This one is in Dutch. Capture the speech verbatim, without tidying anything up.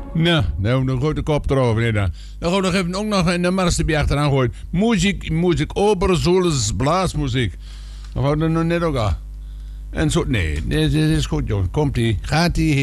Nou, nou, dan gooit de kop erover. Nee, dan dan gaan we nog even ook nog in de Marsterbie achteraan gooien. Muziek, muziek, Oberzoles blaasmuziek. Dan gaan we er nog net ook aan. En zo, nee, nee, dit is goed, jongen. Komt-ie, gaat-ie.